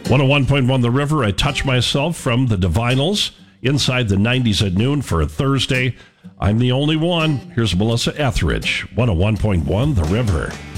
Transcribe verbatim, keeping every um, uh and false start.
one oh one point one The River, I Touch Myself from the Divinals. Inside the nineties at noon for a Thursday. I'm the only one. Here's Melissa Etheridge, one oh one point one The River.